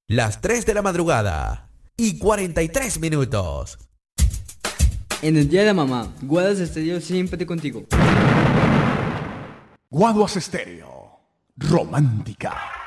Las 3 de la madrugada y 43 minutos. En el día de la mamá, Guadas Estéreo siempre contigo. Guaduas Estéreo, romántica.